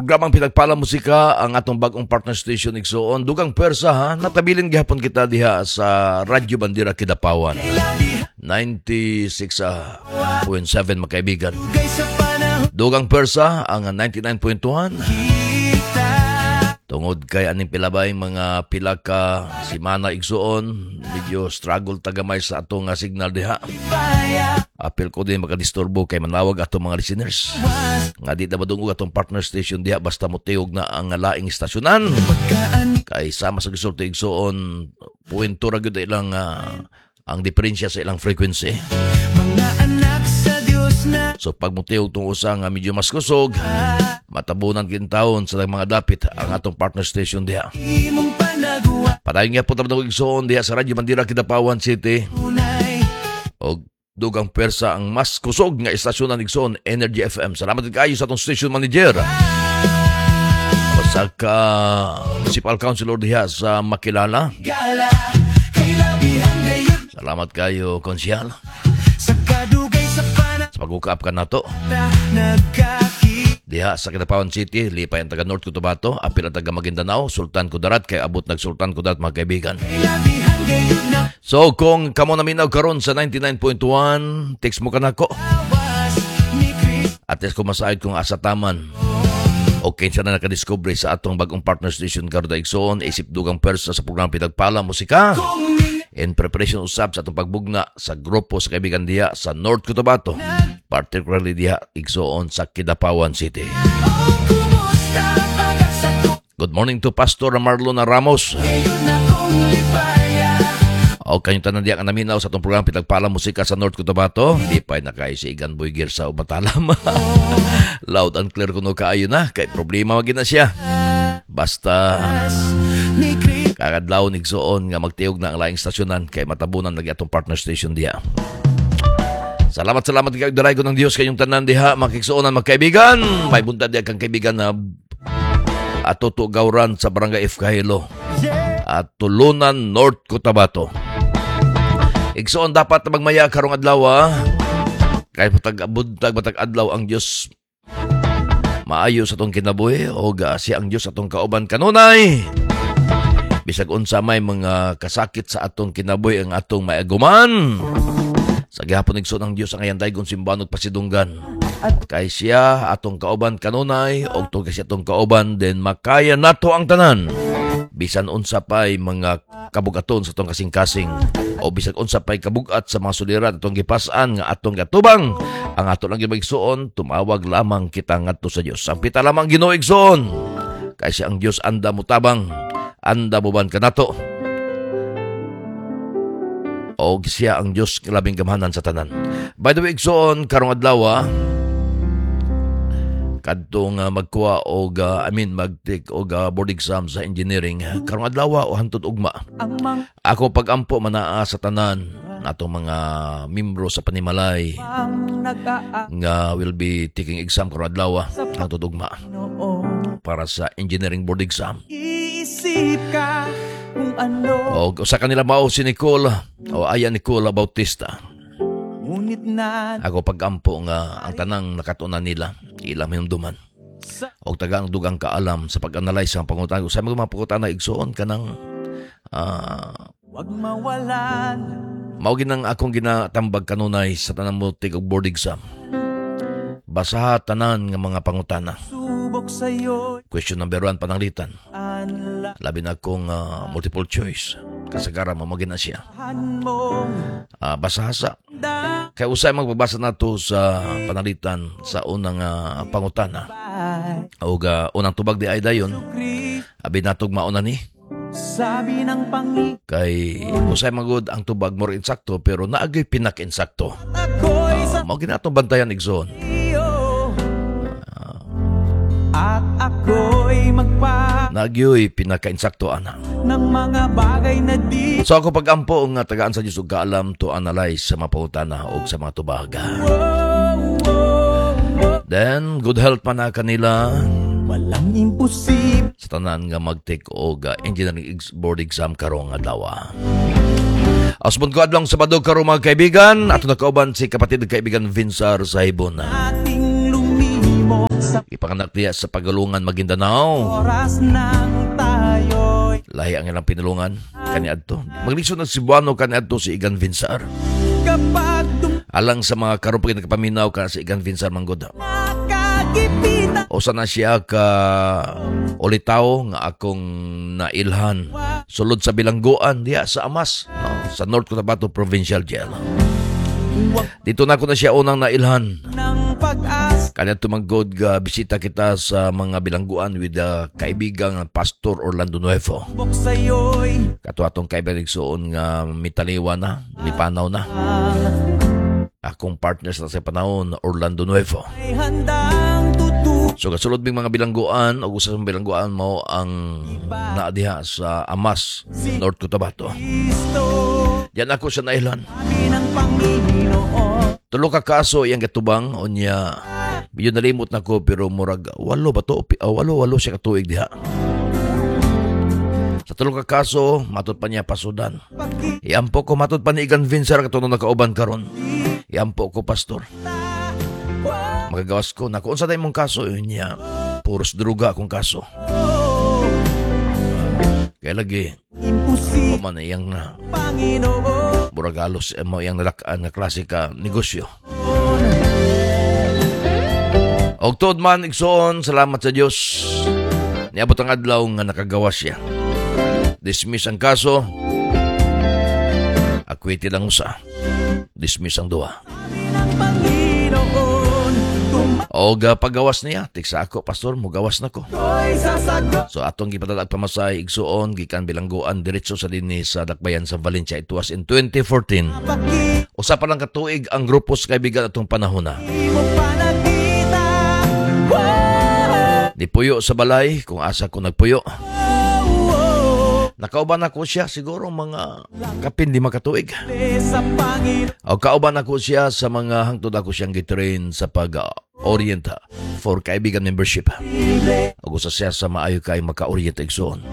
Programang Pinagpala Musika ang atong bagong partner station igsoon. Dugang persa ha, natabilin gihapon kita diha sa Radyo Bandera Kidapawan. 96.7 makaibigan. Dugang persa ang 99.1. Tungod kay aning pilabay mga pila ka simana igsoon, medyo struggle tagamay sa atong signal diha. Apil ko din makadisturbo kay manawag atong mga listeners. Nga di na madungog atong partner station diha basta motiog na ang laing istasyonan. Kay sama sa gisulti igsoon, puwento ra gyud ilang ang diferensya sa ilang frequency. Mga anak sa Dios na. So pag motiog tong usa nga medyo mas kusog, matabunan kintawon sa mga dapit ang atong partner station diha. Padayon nga po tapos igsoon diha sa Radyo Bandera Kidapawan City. O dugang persa ang mas kusog nga istasyon ng igsoon, Energy FM. Salamat kayo sa atong station manager. Sa Municipal Councilor diha sa Makilala. Salamat kayo, Konsyal. Sa pag-ukap ka na to. Diha sa Kidapawan City, lipay ang taga North Cotabato, apil ang taga Maguindanao, Sultan Kudarat, kay abot nag-Sultan Kudarat mga kaibigan. So, kung kamo naminaw karon sa 99.1, text mo ka na ko. At least kung masahid kung asa taman. Okay, siya na nakadiscovery sa atong bagong partner station karon igsoon, isip dugang persa sa programang Pinagpala Musika. In preparation usab sa atong pagbugna sa grupo sa kaibigan diha sa North Cotabato, particularly diha igsoon sa Kidapawan City. Good morning to Pastor Marlon Ramos. O kanyang tanan diya ka naminaw sa itong programang Pinagpala Musika sa North Cotabato. Di pa nakaisigan Boygir sa Ubatalam. Loud and clear kuno kaayo na. Kay problema magina siya. Basta kakadlaw nigsoon nga magtiog na ang laing stasyonan kay matabunan lagi atong partner station diha. Salamat kayo daray ko ng Dios kayong tanan diha makigsuonan magkaibigan. May buntad diha kang kaibigan na atuto gawran sa Barangay F. Kahilo at Tulunan, North Cotabato. Igsoon dapat magmaya karong adlaw kay matag adlaw ang Dios maayo sa atong kinabuhi o siya ang Dios atong kauban kanunay. Bisag unsa may mga kasakit sa atong kinabuhi ang atong maiaguman. Sa gihapon igsoon ang Dios ang ayan daygon simbanog pasidunggan. Kay siya atong kauban kanunay o to siya atong kauban then makaya nato ang tanan. Bisan unsa pay mga kabugaton sa atong kasing-kasing o bisag unsa pay kabugat sa mga suliran atong gipas-an nga atong gatubang ang ato lang gimigsuon tumawag lamang kita ngadto sa Dios. Ang pita lamang Ginoo igsoon kay siya ang Dios anda mutabang anda muban kanato o siya ang Dios labing gamhanan sa tanan. By the way igsoon karong adlaw kadtong magkuha og mag-take og board exam sa engineering karong adlaw o hantod ugma. Ako pagampo manaa sa tanan atong mga membro sa panimalay nga will be taking exam karong adlaw hantod ugma para sa engineering board exam. Iisip ka kung ano. O sa kanila mao si Nicole o Aya Nicole Bautista. Ako pagampo nga ang tanang nakatunan nila ilang hinumduman o tagang dugang kaalam sa pag-analyze ang pangutana. Sa mga pangutana igsoon kanang wag mawalan mao ginang akong ginatambag kanunay sa tanang multi og board exam. Basaha tanan nga mga pangutana. Question number 1 pananglitan. Labi na akong multiple choice. Kasagaran mo magina siya. Basaha sa kaya usay magbabasa nato sa panalitan sa unang pangutana. O unang tubag di ay dayon. Abi natog mauna ni. Sabi ng kay usay magud ang tubag more insakto pero naagay pinak-insakto. Mao ginatong bantayan igsoon. At ako'y nagyoy pinaka-insakto ana ng mga bagay na di. So ako pagampo nga tagaan sa Dios ug kaalam to analyze sa mga pangutana ug sa mga tubaga. Then good health pa na kanila. Walang imposible sa tanan nga mag-take og engineering board exam karong adlaw. Asbon ko adlong Sabado karong mga kaibigan ato nakauban si kapatid kaibigan Vinsar sa Ibon. Ating lumimo Ipanganak diya sa Pagalungan, Maguindanao. Oras ng tayo'y Lahi ang ilang pinulungan kaniadto. Maglisod ng Cebuano kaniadto si Igan Vinsar. kapag Alang sa mga karupag nagpaminaw ka si Igan Vinsar manggod. dumakagipita O sana siya ka ulitaw nga akong nailhan. Sulod sa bilangguan diya sa Amas, no? Sa North Cotabato Provincial Jail. Dito na ako na siya unang nailhan. ng pag-asa Kanya tumanggod ga bisita kita sa mga bilangguan with kaibigang Pastor Orlando Nuevo. sa'yo'y Kato atong kaibigan igsuon nga mitaliwa na, mipanaw na. Akong partners na sa panahon, Orlando Nuevo. ay handang tutu So kasulod bing mga bilangguan o gusto sa bilangguan mo ang naadiha sa Amas, North Cotabato. Kristo Yan ako sa nailan. sabi ng Panginoon Tulo ka kaso iyang katubang o niya. Medyo nalimot na ko pero murag walo ba to? Walo siya katuig diha. Sa tulo ka kaso, matud pa niya pasudan. Iampo ko matud pa ni Igan Vinsar katunog nakauban karon. Iampo ko pastor. Magagawas ko na kung sa tayo mong kaso yun niya. Puros druga akong kaso. Kaya lagi, imposible man iyang Panginoon buragalos mo iyang nalakaan na klase ka negosyo. Og tuod man igsoon, salamat sa Dios. Niabot ang adlaw nga nakagawas siya. Dismiss ang kaso. Acquitted ang usa. Dismiss ang duha. ng Panginoon Og paggawas niya, tiksa ako, pastor, mugawas na ko. tumako'y sasagot So atong gipatatag pamasay igsuon gikan bilangguan diretso sa dinhi sa Dakbayan sa Valencia. It was in 2014. paki Usa pa lang katuig ang grupo sa kaibigan atong panahon na. mo pa nakita Nipuyo sa balay kung asa ko nagpuyo. Nakauban ako siya siguro mga kapindi makatuig. sa Panginoon O kauban ako siya sa mga hangtod ako siyang gitrain sa pag-orient for kaibigan membership. O gusto siya sa maayo kay maka-orient igsoon.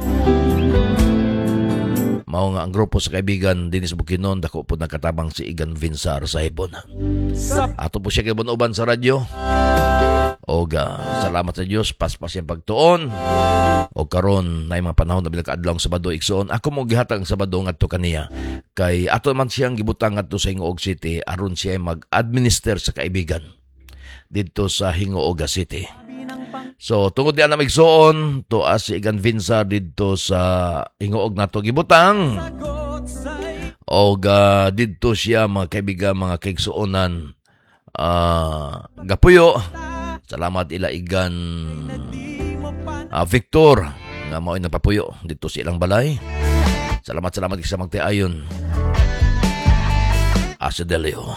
Mao nga ang grupo sa kaibigan din sa Bukidnon dako po nakatabang si Igan Vinsar sa Hebon. sa Ato po siya kibon-uban sa radyo. O salamat sa Diyos, paspas yung pagtuon. O karon na mga panahon na bilakaadlaw ang Sabado igsoon. Ako mo gihatag ang Sabado ngadto kaniya. Kay ato man siyang gibutang ngadto sa Hingoog City aron siya mag-administer sa kaibigan dito sa Hingoog City. So tungod diyan na igsoon to si Igan Vinsar dito sa Hingoog nato gibutang. sagot sa'y O dito siya mga kaibigan, mga kaigsuonan. Gapuyo. Salamat ila Igan Victor nga mao'y napapuyo dito sa ilang balay. Salamat sa magtiayon. Asedelio.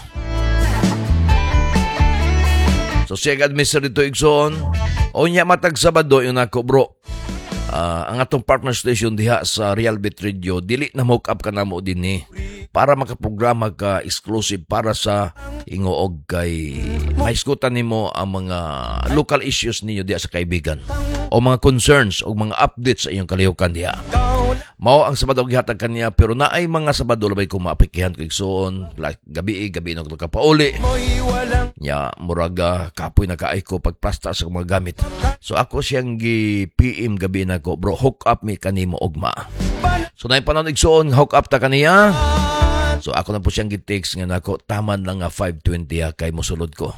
So siya administer dito igsoon. O niya matag Sabado yun ako bro. Ang atong partner station diha sa Real Beat Radio, dili na hook up ka na mo din para makaprograma ka exclusive para sa Hingoog kay maiskutan nimo ang mga local issues ninyo diha sa kaibigan o mga concerns o mga updates sa iyong kalihukan diha. Mao ang Sabado gihatag kaniya pero naay mga Sabado labay ko maapikihan ko igsoon like gabi no ka pauli. mo'y walang Nya muraga kapoy na kaay ko pagplasta sa mga gamit. So ako siyang gi-PM gabi na ko, bro, hook up mi kanimo ugma. So na panon igsoon hook up ta kaniya. So ako na po siyang gi-text nga nako taman lang nga 520 kay mosulod ko.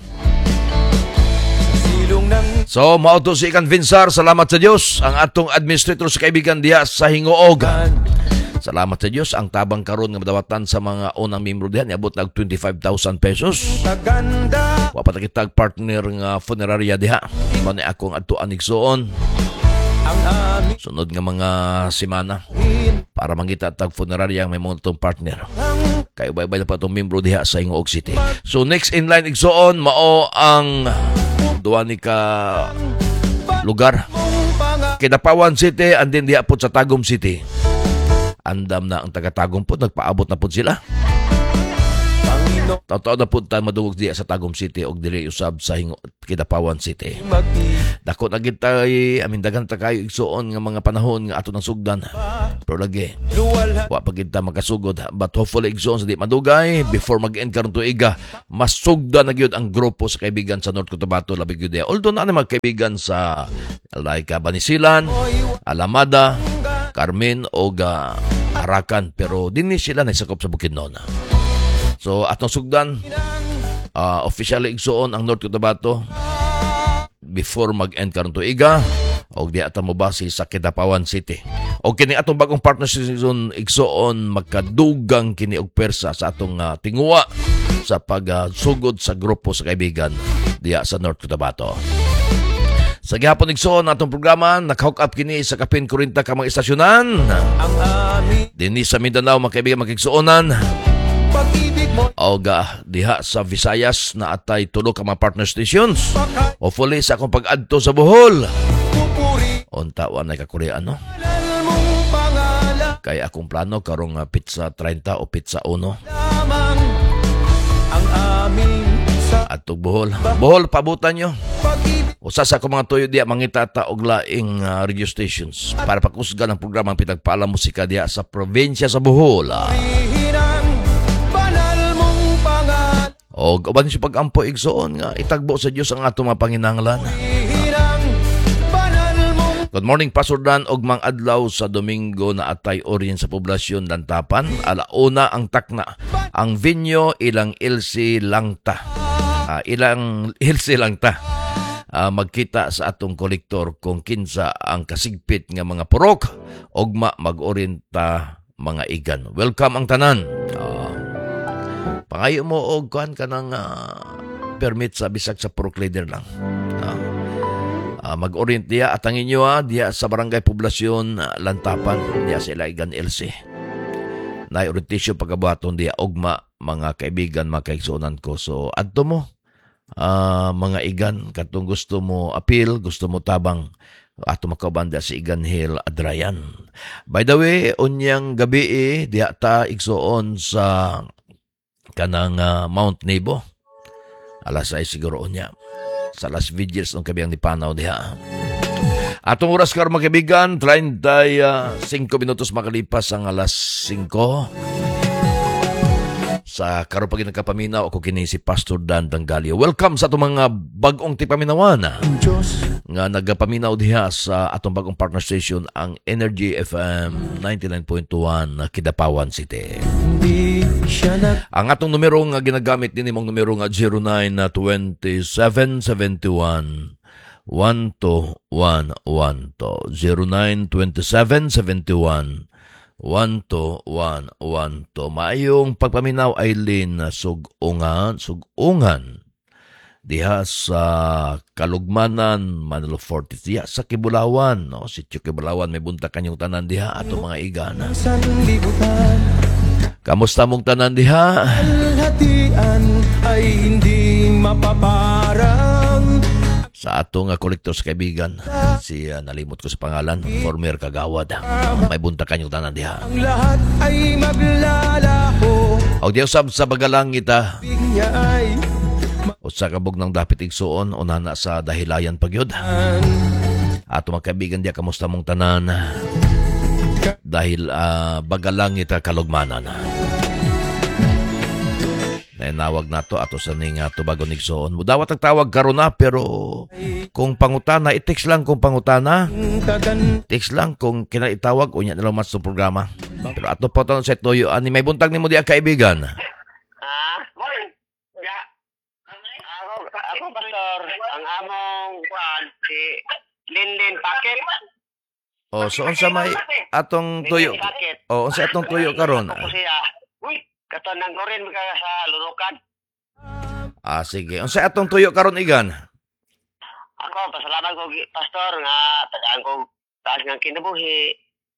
silong ng So mao to si Igan Vinsar, salamat sa Dios ang atong administrator sa kaibigan diha sa Hingoog. Salamat sa Dios ang tabang karon nga madawatan sa mga unang miyembro diha niabot nag 25,000 pesos. kaganda Wa pa ta kitag partner nga funeraria diha. Mao ni akong adtuan igsoon. ang aming Sunod nga mga semana para mangita tag funeraria may mga itong partner. Kaya ubay-ubay na pa itong membro diha sa Hingoog City. So next in line igsoon mao ang duwa ni ka lugar. Kinapawan City and then diha po sa Tagum City. Andam na ang taga-Tagum po, nagpaabot na po sila. Panginoon Taon-taon na punta madungog diya sa Tagum City o dili usab sa Kidapawan City. Dako na gid tay daghan ta kayo igsuon nga mga panahon nga ato nang sugdan. Pero lagi luwalhati wa pa gid ta makasugod, but hopefully igsuon sa di madugay before mag-end karon tuiga masugdan na gyud ang grupo sa kaibigan sa North Cotabato labi gyud diya. Although na mga kaibigan sa like Banisilan, Alamada, Carmen o Arakan, pero dinhi sila naisakop sa Bukidnon. So atong sugdan officially igsuon ang North Cotabato before mag-end karon tuiga og di ata mo base sa Kidapawan City. O kini atong bagong partnership season igsuon magkadugang kini og persa sa atong tingwa sa pagsugod sa grupo sa kaibigan diya sa North Cotabato. Sa gihapon igsuon atong programa naka-hook up kini sa kapin 40 ka mga istasyonan. ang aming Dinhi sa Mindanao mga kaibigan magigsuonan. pag-ibig mo O diha sa Visayas na atay tulo ka mga partner stations. Hopefully sa akong pag-adto sa Bohol. pupuri Unta wa na kakorean no. Alal mong pangalan Kay akong plano karong pizza 30 o pizza 1 lamang ang aming sa atong Bohol. Bohol pabutan nyo. pag-ibig Usa sa akong mga tuyo diya mangitata og laing radio stations para pakusgan ang programang pinagpaalam musika diya sa probinsya sa Bohol. Hirang banal mong pangalan O uban siya pag-ampo igsoon nga itagbo sa Dios ang atong mga panginahanglan. Hirang banal mong Good morning, Pastor Dan. Og mang adlaw sa Domingo na atay orien sa poblasyon Lantapan. Alauna ang takna. Ang vinyo ilang ilsi langta. Ilang ilsi langta. Magkita sa atong kolektor kung kinsa ang kasigpit nga mga purok. Ogma mag-orienta mga igan. Welcome ang tanan. Pangayo mo og kuan ka ng permit sa bisag sa purok leader lang. Mag-orient diya at ang inyo diya sa barangay poblasyon Lantapan diya sa Ilaigan LC. Na orientation pagkabaton diya ogma mga kaibigan, mga kaigsunan ko. So adto mo mga igan katong gusto mo appeal, gusto mo tabang ato makabanda sa Igan Hill Adrayan. By the way, unyang gabi diya ta igsuon sa kanang Mount Nebo. Alas 6 siguro unya. Sa Las Vigils ng kabiyang ni Panaw diha. Atong oras karon mga kaibigan, 35 minutos makalipas ang alas 5. Sa karon pag nagkapaminaw ako kini si Pastor Dan Dangalio. Welcome sa atong mga bag-ong tipaminawan Diyos nga nagapaminaw diha sa atong bagong partner station ang Energy FM 99.1 na Kidapawan City. hindi siya Ang atong numero nga ginagamit din imong numero nga 092771 12112 092771 12112. Maayong pagpaminaw Aileen sugungan diha sa Kalugmanan, Manalo Fortis diha sa Kibulawan, no? Sitio Kibulawan, may bunta kanyang tanan diha ato mga igana. sanlibutan Kamusta mong tanan diha? Alhatian ay hindi mapaparang Sa atong kolektor sa kaibigan, si nalimot ko sa pangalan, former kagawad. May bunta kanyang tanan diha. ang lahat ay maglalaho Og diya usab sa bagalang ita, Big niya ay usa kabog ng dapit igsuon unana sa dahilayan pagyud. Ato mga kaibigan diya, kamusta mong tanan? Dahil bagalang ita kalugmanan. Nainawag na to ato sa ning tubagon igsoon. Mudawat ang tawag karon na, pero kung pangutana, i-text lang kung pangutana. kagan Text lang kung kinaitawag unya na lang mas sa programa. Pero ato po taon sa toyo ani may buntag nimo diya kaibigan. Morning. Ya. Ako pastor, ang among kuan si Linden Paket. O so unsa may atong tuyo? Paket. O unsa atong tuyo karon? Ako siya. Uy, katon nang korin mga sa lurukan. Sige. Unsa atong tuyo karon igan? Ako pasalamat ko pastor nga tagaan ko taas ng kinabuhi.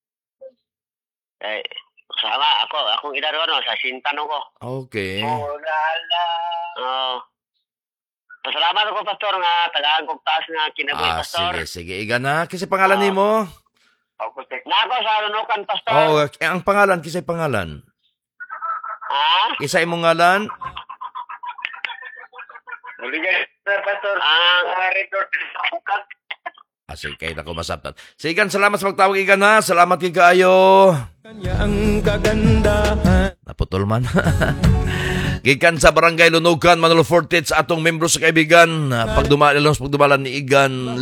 Sama akong edad no sa sintan ko. Okay. Lala. Pasalamat ako pastor nga tagaan ko taas nga kinabuhi pastor. Sige. Igan na. Kisay pangalan nimo? Nako sa lurukan pastor. Ang pangalan, kisay pangalan? Ha? Kisay imong ngalan? Buligan na, Pastor. Ang record sa bukag. Sige, kay nako masabtan. Sige, Igan, salamat sa pagtawag, Igan, ha. Salamat kay kaayo. Kanya ang kagandahan. Naputol man. Gikan sa Barangay Lunugan, Manolo Fortits, atong membro sa kaibigan. Pagdumalan ni Igan